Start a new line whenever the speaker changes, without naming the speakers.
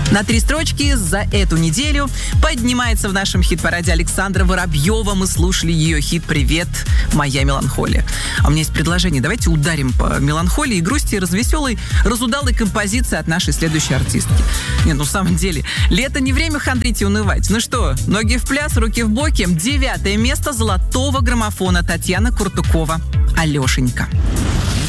На 3 строчки за эту неделю поднимается в нашем хит-параде Александра Воробьева. Мы слушали ее хит «Привет, моя меланхолия». А у меня есть предложение. Давайте ударим по меланхолии и грусти развеселой, разудалой композиции от нашей следующей артистки. Не, ну в самом деле, лето не время хандрить и унывать. Ну что, ноги в пляс, руки в боки. 9 место золотого граммофона Татьяна Куртукова. «Алешенька».